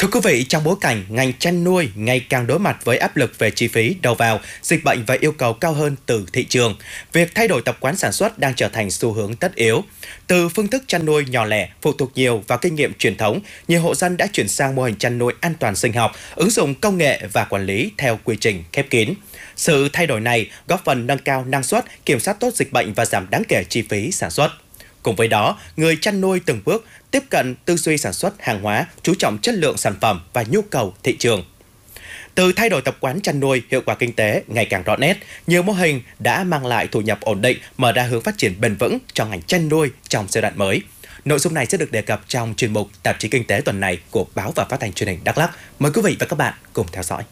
Thưa quý vị, trong bối cảnh ngành chăn nuôi ngày càng đối mặt với áp lực về chi phí đầu vào, dịch bệnh và yêu cầu cao hơn từ thị trường, việc thay đổi tập quán sản xuất đang trở thành xu hướng tất yếu. Từ phương thức chăn nuôi nhỏ lẻ phụ thuộc nhiều vào kinh nghiệm truyền thống, nhiều hộ dân đã chuyển sang mô hình chăn nuôi an toàn sinh học, ứng dụng công nghệ và quản lý theo quy trình khép kín. Sự thay đổi này góp phần nâng cao năng suất, kiểm soát tốt dịch bệnh và giảm đáng kể chi phí sản xuất. Cùng với đó, người chăn nuôi từng bước tiếp cận tư duy sản xuất hàng hóa, chú trọng chất lượng sản phẩm và nhu cầu thị trường. Từ thay đổi tập quán chăn nuôi, hiệu quả kinh tế ngày càng rõ nét, nhiều mô hình đã mang lại thu nhập ổn định, mở ra hướng phát triển bền vững cho ngành chăn nuôi trong giai đoạn mới. Nội dung này sẽ được đề cập trong chuyên mục Tạp chí Kinh tế tuần này của Báo và Phát thanh Truyền hình Đắk Lắk. Mời quý vị và các bạn cùng theo dõi.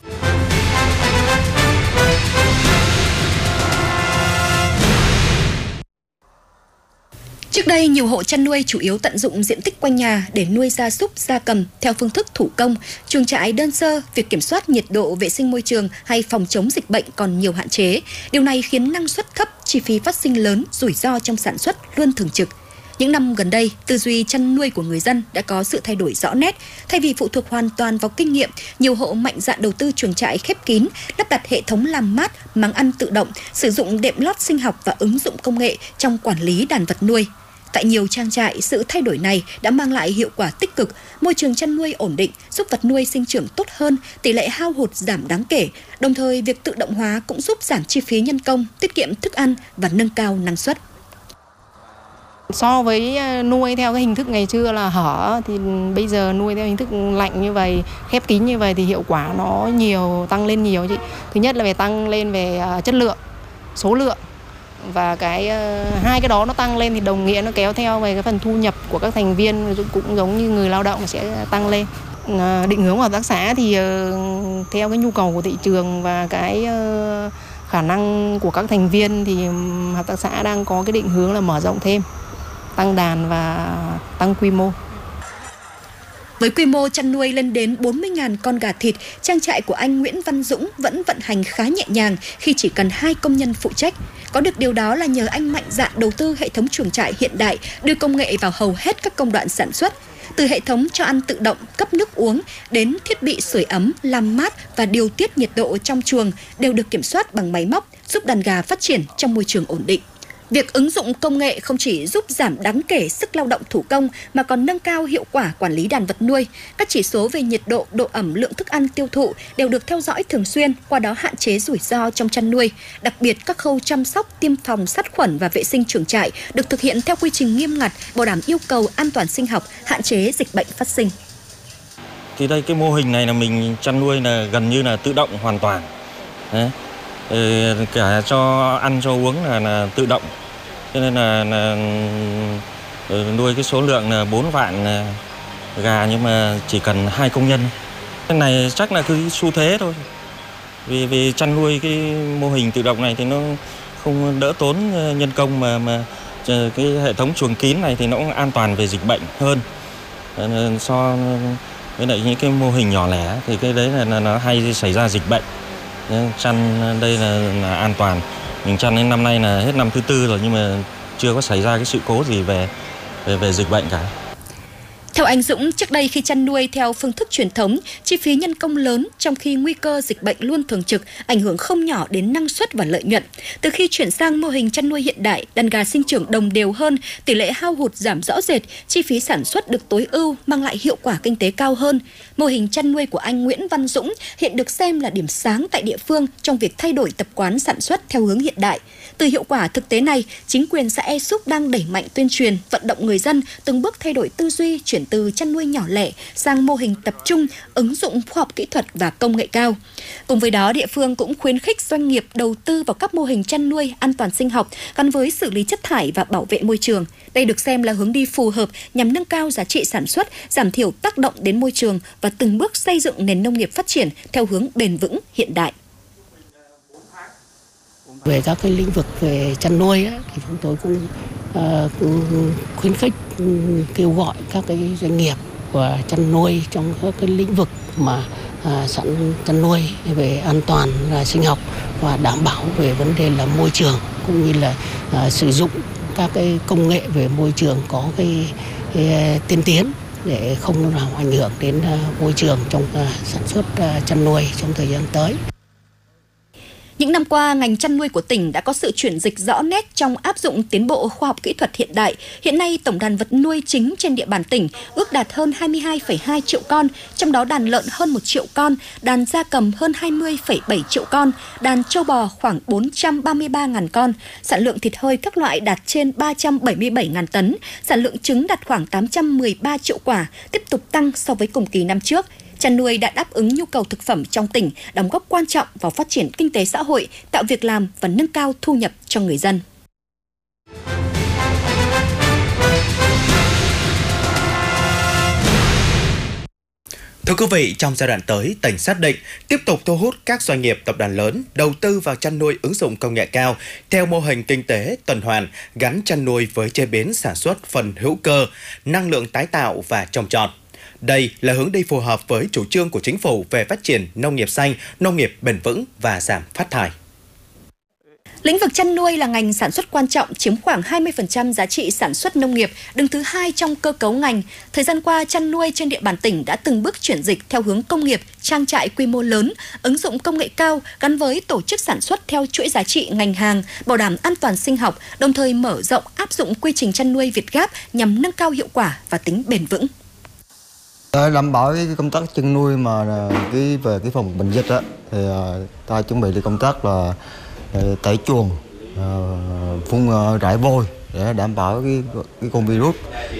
Trước đây, nhiều hộ chăn nuôi chủ yếu tận dụng diện tích quanh nhà để nuôi gia súc, gia cầm theo phương thức thủ công, chuồng trại đơn sơ, việc kiểm soát nhiệt độ, vệ sinh môi trường hay phòng chống dịch bệnh còn nhiều hạn chế. Điều này khiến năng suất thấp, chi phí phát sinh lớn, rủi ro trong sản xuất luôn thường trực. Những năm gần đây, tư duy chăn nuôi của người dân đã có sự thay đổi rõ nét. Thay vì phụ thuộc hoàn toàn vào kinh nghiệm, nhiều hộ mạnh dạn đầu tư chuồng trại khép kín, lắp đặt hệ thống làm mát, máng ăn tự động, sử dụng đệm lót sinh học và ứng dụng công nghệ trong quản lý đàn vật nuôi. Tại nhiều trang trại, sự thay đổi này đã mang lại hiệu quả tích cực, môi trường chăn nuôi ổn định, giúp vật nuôi sinh trưởng tốt hơn, tỷ lệ hao hụt giảm đáng kể. Đồng thời, việc tự động hóa cũng giúp giảm chi phí nhân công, tiết kiệm thức ăn và nâng cao năng suất. So với nuôi theo cái hình thức ngày xưa là hở thì bây giờ nuôi theo hình thức lạnh như vậy, khép kín như vậy thì hiệu quả nó tăng lên nhiều chị. Thứ nhất là tăng lên về chất lượng, số lượng. Và hai cái đó nó tăng lên thì đồng nghĩa nó kéo theo về cái phần thu nhập của các thành viên cũng giống như người lao động sẽ tăng lên. Định hướng của hợp tác xã thì theo cái nhu cầu của thị trường và cái khả năng của các thành viên thì hợp tác xã đang có cái định hướng là mở rộng thêm, tăng đàn và tăng quy mô. Với quy mô chăn nuôi lên đến 40.000 con gà thịt, trang trại của anh Nguyễn Văn Dũng vẫn vận hành khá nhẹ nhàng khi chỉ cần 2 công nhân phụ trách. Có được điều đó là nhờ anh mạnh dạn đầu tư hệ thống chuồng trại hiện đại, đưa công nghệ vào hầu hết các công đoạn sản xuất. Từ hệ thống cho ăn tự động, cấp nước uống, đến thiết bị sưởi ấm, làm mát và điều tiết nhiệt độ trong chuồng đều được kiểm soát bằng máy móc, giúp đàn gà phát triển trong môi trường ổn định. Việc ứng dụng công nghệ không chỉ giúp giảm đáng kể sức lao động thủ công mà còn nâng cao hiệu quả quản lý đàn vật nuôi. Các chỉ số về nhiệt độ, độ ẩm, lượng thức ăn tiêu thụ đều được theo dõi thường xuyên, qua đó hạn chế rủi ro trong chăn nuôi. Đặc biệt, các khâu chăm sóc, tiêm phòng, sát khuẩn và vệ sinh chuồng trại được thực hiện theo quy trình nghiêm ngặt, bảo đảm yêu cầu an toàn sinh học, hạn chế dịch bệnh phát sinh. Thì đây cái mô hình này là mình chăn nuôi là gần như là tự động hoàn toàn. Đấy. Cả cho ăn cho uống là tự động. Cho nên là nuôi cái số lượng là 4 vạn gà nhưng mà chỉ cần 2 công nhân. Cái này chắc là cứ xu thế thôi. Vì chăn nuôi cái mô hình tự động này thì nó không đỡ tốn nhân công mà cái hệ thống chuồng kín này thì nó cũng an toàn về dịch bệnh hơn. So với lại những cái mô hình nhỏ lẻ thì cái đấy là nó hay xảy ra dịch bệnh. Chăn đây là an toàn. Mình chăn đến năm nay là hết năm thứ 4 rồi nhưng mà chưa có xảy ra cái sự cố gì về dịch bệnh cả. Theo anh Dũng, trước đây khi chăn nuôi theo phương thức truyền thống, chi phí nhân công lớn trong khi nguy cơ dịch bệnh luôn thường trực, ảnh hưởng không nhỏ đến năng suất và lợi nhuận. Từ khi chuyển sang mô hình chăn nuôi hiện đại, đàn gà sinh trưởng đồng đều hơn, tỷ lệ hao hụt giảm rõ rệt, chi phí sản xuất được tối ưu, mang lại hiệu quả kinh tế cao hơn. Mô hình chăn nuôi của anh Nguyễn Văn Dũng hiện được xem là điểm sáng tại địa phương trong việc thay đổi tập quán sản xuất theo hướng hiện đại. Từ hiệu quả thực tế này, chính quyền xã E Súp đang đẩy mạnh tuyên truyền, vận động người dân từng bước thay đổi tư duy, chuyển từ chăn nuôi nhỏ lẻ sang mô hình tập trung, ứng dụng khoa học kỹ thuật và công nghệ cao. Cùng với đó, địa phương cũng khuyến khích doanh nghiệp đầu tư vào các mô hình chăn nuôi an toàn sinh học gắn với xử lý chất thải và bảo vệ môi trường. Đây được xem là hướng đi phù hợp nhằm nâng cao giá trị sản xuất, giảm thiểu tác động đến môi trường và từng bước xây dựng nền nông nghiệp phát triển theo hướng bền vững, hiện đại. Về các cái lĩnh vực về chăn nuôi ấy, thì chúng tôi cũng khuyến khích, kêu gọi các cái doanh nghiệp và chăn nuôi trong các cái lĩnh vực mà chăn nuôi về an toàn là sinh học và đảm bảo về vấn đề là môi trường, cũng như là sử dụng các cái công nghệ về môi trường có cái tiên tiến để không làm ảnh hưởng đến môi trường trong sản xuất chăn nuôi trong thời gian tới. Những năm qua, ngành chăn nuôi của tỉnh đã có sự chuyển dịch rõ nét trong áp dụng tiến bộ khoa học kỹ thuật hiện đại. Hiện nay, tổng đàn vật nuôi chính trên địa bàn tỉnh ước đạt hơn 22,2 triệu con, trong đó đàn lợn hơn 1 triệu con, đàn gia cầm hơn 20,7 triệu con, đàn trâu bò khoảng 433.000 con, sản lượng thịt hơi các loại đạt trên 377.000 tấn, sản lượng trứng đạt khoảng 813 triệu quả, tiếp tục tăng so với cùng kỳ năm trước. Chăn nuôi đã đáp ứng nhu cầu thực phẩm trong tỉnh, đóng góp quan trọng vào phát triển kinh tế xã hội, tạo việc làm và nâng cao thu nhập cho người dân. Thưa quý vị, trong giai đoạn tới, tỉnh xác định tiếp tục thu hút các doanh nghiệp tập đoàn lớn đầu tư vào chăn nuôi ứng dụng công nghệ cao theo mô hình kinh tế tuần hoàn gắn chăn nuôi với chế biến sản xuất phần hữu cơ, năng lượng tái tạo và trồng trọt. Đây là hướng đi phù hợp với chủ trương của chính phủ về phát triển nông nghiệp xanh, nông nghiệp bền vững và giảm phát thải. Lĩnh vực chăn nuôi là ngành sản xuất quan trọng, chiếm khoảng 20% giá trị sản xuất nông nghiệp, đứng thứ 2 trong cơ cấu ngành. Thời gian qua, chăn nuôi trên địa bàn tỉnh đã từng bước chuyển dịch theo hướng công nghiệp, trang trại quy mô lớn, ứng dụng công nghệ cao gắn với tổ chức sản xuất theo chuỗi giá trị ngành hàng, bảo đảm an toàn sinh học, đồng thời mở rộng áp dụng quy trình chăn nuôi Việt Gáp nhằm nâng cao hiệu quả và tính bền vững. Để đảm bảo cái công tác chăn nuôi mà về cái phòng bệnh dịch á, thì ta chuẩn bị đi công tác là tẩy chuồng, phun rải vôi để đảm bảo cái con virus,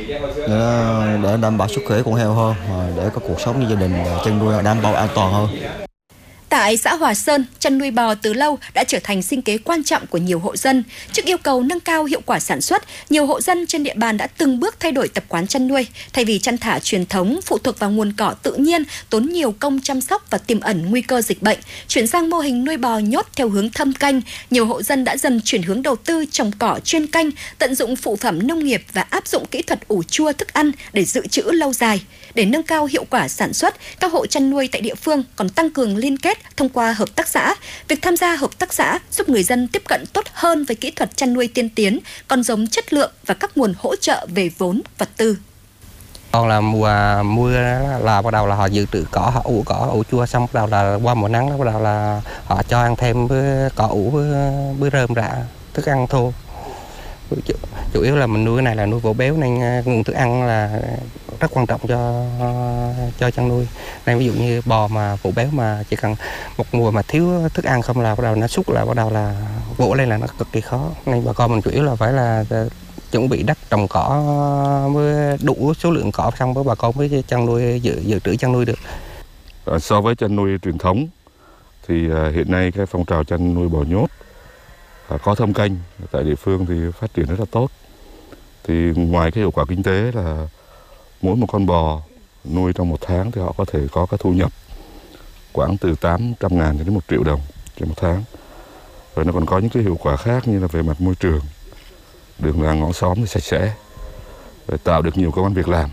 để đảm bảo sức khỏe con heo hơn, để có cuộc sống như gia đình chăn nuôi đảm bảo an toàn hơn. Tại xã Hòa Sơn, chăn nuôi bò từ lâu đã trở thành sinh kế quan trọng của nhiều hộ dân. Trước yêu cầu nâng cao hiệu quả sản xuất, nhiều hộ dân trên địa bàn đã từng bước thay đổi tập quán chăn nuôi. Thay vì chăn thả truyền thống phụ thuộc vào nguồn cỏ tự nhiên, tốn nhiều công chăm sóc và tiềm ẩn nguy cơ dịch bệnh, chuyển sang mô hình nuôi bò nhốt theo hướng thâm canh, nhiều hộ dân đã dần chuyển hướng đầu tư trồng cỏ chuyên canh, tận dụng phụ phẩm nông nghiệp và áp dụng kỹ thuật ủ chua thức ăn để dự trữ lâu dài. Để nâng cao hiệu quả sản xuất, các hộ chăn nuôi tại địa phương còn tăng cường liên kết thông qua hợp tác xã. Việc tham gia hợp tác xã giúp người dân tiếp cận tốt hơn với kỹ thuật chăn nuôi tiên tiến, con giống chất lượng và các nguồn hỗ trợ về vốn, vật tư. Còn là mùa là bắt đầu là họ dự trữ cỏ, họ ủ cỏ, ủ chua xong bắt đầu là qua mùa nắng bắt đầu là họ cho ăn thêm với cỏ ủ với rơm rạ, thức ăn thô. Chủ yếu là mình nuôi cái này là nuôi vỗ béo nên nguồn thức ăn là rất quan trọng cho chăn nuôi. Nên ví dụ như bò mà vỗ béo mà chỉ cần một mùa mà thiếu thức ăn không là bắt đầu nó sút là bắt đầu là vỗ lên là nó cực kỳ khó. Nên bà con mình chủ yếu là phải là chuẩn bị đất trồng cỏ với đủ số lượng cỏ xong với bà con mới chăn nuôi dự trữ chăn nuôi được. So với chăn nuôi truyền thống thì hiện nay cái phong trào chăn nuôi bò nhốt có thâm canh tại địa phương thì phát triển rất là tốt. Thì ngoài cái hiệu quả kinh tế là mỗi một con bò nuôi trong một tháng thì họ có thể có cái thu nhập khoảng từ 800.000 đến 1 triệu đồng trên một tháng. Rồi nó còn có những cái hiệu quả khác như là về mặt môi trường, đường làng ngõ xóm thì sạch sẽ, để tạo được nhiều công ăn việc làm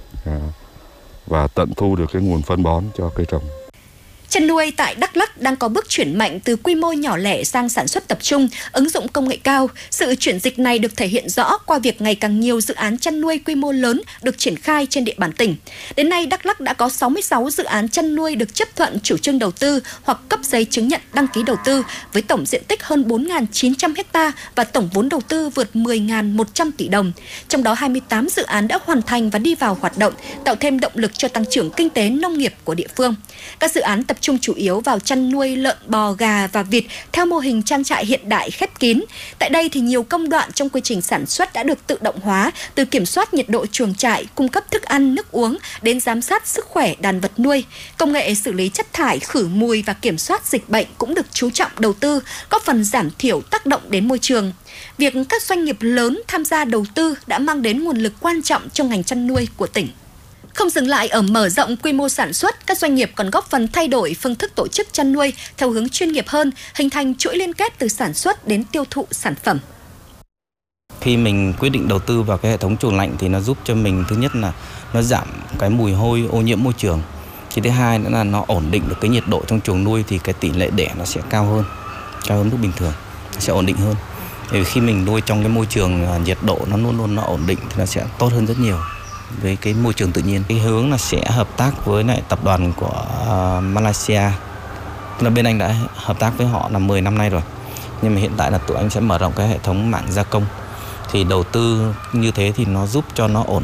và tận thu được cái nguồn phân bón cho cây trồng. Chăn nuôi tại Đắk Lắk đang có bước chuyển mạnh từ quy mô nhỏ lẻ sang sản xuất tập trung, ứng dụng công nghệ cao. Sự chuyển dịch này được thể hiện rõ qua việc ngày càng nhiều dự án chăn nuôi quy mô lớn được triển khai trên địa bàn tỉnh. Đến nay, Đắk Lắk đã có 66 dự án chăn nuôi được chấp thuận chủ trương đầu tư hoặc cấp giấy chứng nhận đăng ký đầu tư với tổng diện tích hơn 4.900 ha và tổng vốn đầu tư vượt 10.100 tỷ đồng. Trong đó 28 dự án đã hoàn thành và đi vào hoạt động, tạo thêm động lực cho tăng trưởng kinh tế nông nghiệp của địa phương. Các dự án tập trung chủ yếu vào chăn nuôi lợn, bò, gà và vịt theo mô hình trang trại hiện đại khép kín. Tại đây thì nhiều công đoạn trong quy trình sản xuất đã được tự động hóa, từ kiểm soát nhiệt độ chuồng trại, cung cấp thức ăn, nước uống đến giám sát sức khỏe đàn vật nuôi. Công nghệ xử lý chất thải, khử mùi và kiểm soát dịch bệnh cũng được chú trọng đầu tư, góp phần giảm thiểu tác động đến môi trường. Việc các doanh nghiệp lớn tham gia đầu tư đã mang đến nguồn lực quan trọng trong ngành chăn nuôi của tỉnh. Không dừng lại ở mở rộng quy mô sản xuất, các doanh nghiệp còn góp phần thay đổi phương thức tổ chức chăn nuôi theo hướng chuyên nghiệp hơn, hình thành chuỗi liên kết từ sản xuất đến tiêu thụ sản phẩm. Khi mình quyết định đầu tư vào cái hệ thống chuồng lạnh thì nó giúp cho mình, thứ nhất là nó giảm cái mùi hôi, ô nhiễm môi trường. Cái thứ hai nữa là nó ổn định được cái nhiệt độ trong chuồng nuôi thì cái tỷ lệ đẻ nó sẽ cao hơn mức bình thường, nó sẽ ổn định hơn. Vì khi mình nuôi trong cái môi trường nhiệt độ nó luôn luôn nó ổn định thì nó sẽ tốt hơn rất nhiều với cái môi trường tự nhiên. Cái hướng là sẽ hợp tác với lại tập đoàn của Malaysia. Tức là bên anh đã hợp tác với họ là 10 năm nay rồi. Nhưng mà hiện tại là tụi anh sẽ mở rộng cái hệ thống mạng gia công. Thì đầu tư như thế thì nó giúp cho nó ổn